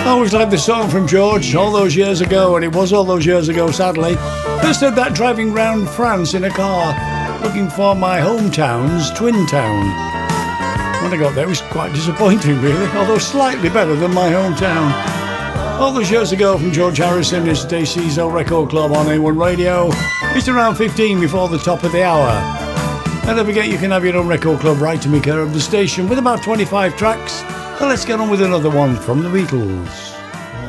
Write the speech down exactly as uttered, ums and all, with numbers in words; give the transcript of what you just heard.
Always like the song from George all those years ago, and it was all those years ago, sadly. First heard that driving round France in a car, looking for my hometown's Twin Town. When I got there, it was quite disappointing, really, although slightly better than my hometown. All those years ago from George Harrison is Stacey's Old Record Club on A one Radio. It's around fifteen before the top of the hour. And don't forget, you can have your own record club right to me care of the station with about twenty-five tracks. Well, let's get on with another one from the Beatles.